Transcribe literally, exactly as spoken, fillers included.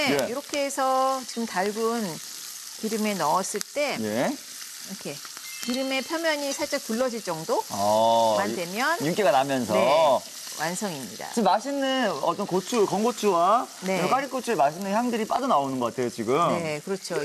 예. 이렇게 해서 지금 달군 기름에 넣었을 때 예. 이렇게 기름의 표면이 살짝 굴러질 정도만 어, 되면 윤기가 나면서. 네, 완성입니다. 지금 맛있는 어떤 고추, 건고추와 네. 까리고추의 맛있는 향들이 빠져나오는 것 같아요, 지금. 네, 그렇죠.